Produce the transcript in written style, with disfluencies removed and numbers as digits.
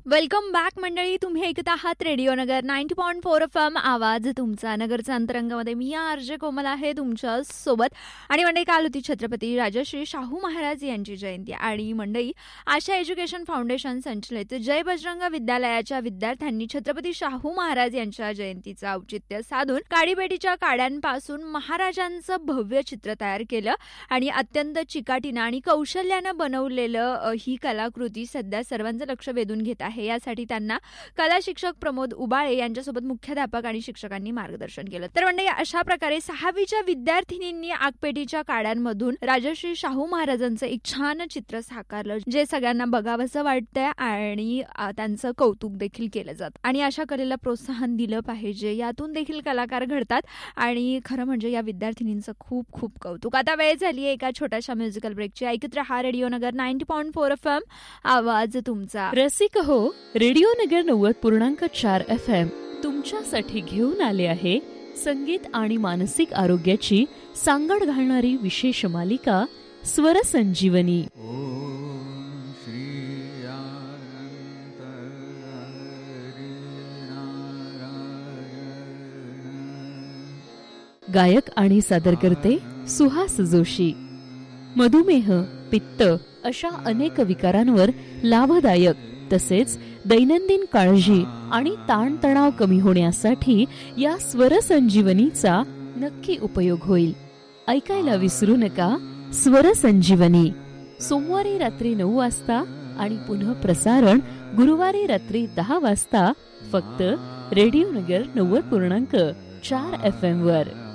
Welcome back मंडळी. तुम्ही ऐकत आहात रेडिओ नगर 90.4 FM. आवाज तुमचा. नगरचा अंतरंगामध्ये मी आरजे कोमल आहे तुमच्या सोबत. आणि मंडळी, काल होती छत्रपती राजश्री शाहू महाराज यांची जयंती. आणि मंडळी, आशा एज्युकेशन फाउंडेशन संचलित जय बजरंग विद्यालयाच्या विद्यार्थ्यांनी छत्रपती शाहू महाराज यांच्या जयंतीचं औचित्य साधून काडीपेटीच्या काड्यांपासून महाराजांचं भव्य चित्र तयार केलं. आणि अत्यंत चिकाटीनं आणि कौशल्यानं बनवलेलं ही कलाकृती सध्या सर्वांचं लक्ष वेधून घेत आहे. यासाठी त्यांना कला शिक्षक प्रमोद उबाळे यांच्यासोबत मुख्याध्यापक आणि शिक्षकांनी मार्गदर्शन केलं. तर म्हणजे अशा प्रकारे 6वीच्या विद्यार्थिनींनी आगपेटीच्या काड्यांमधून राजश्री शाहू महाराजांचं एक छान चित्र साकारलं, जे सगळ्यांना बघावंसं वाटतंय आणि त्यांचं कौतुक देखील केलं जातं. आणि अशा कलेला प्रोत्साहन दिलं पाहिजे. यातून देखील कलाकार घडतात आणि खरं म्हणजे या विद्यार्थिनींचं खूप खूप कौतुक. आता वेळ झाली एका छोट्याशा म्युझिकल ब्रेकची. ऐकत रहा रेडिओ नगर 90.4 FM. आवाज तुमचा. रसिक हो, रेडिओ नगर 90.4 FM तुमच्यासाठी घेऊन आले आहे संगीत आणि मानसिक आरोग्याची सांगड घालणारी विशेष मालिका स्वर संजीवनी. गायक आणि सादरकर्ते सुहास जोशी. मधुमेह, पित्त अशा अनेक विकारांवर लाभदायक तसेच दैनंदिन काळजी आणि ताणतणाव कमी होण्यासाठी या स्वर संजीवनीचा नक्की उपयोग होईल. ऐकायला विसरू नका स्वर संजीवनी. सोमवारी रात्री 9 वाजता आणि पुन्हा प्रसारण गुरुवारी रात्री 10 वाजता फक्त रेडिओ नगर 90.4 FM वर.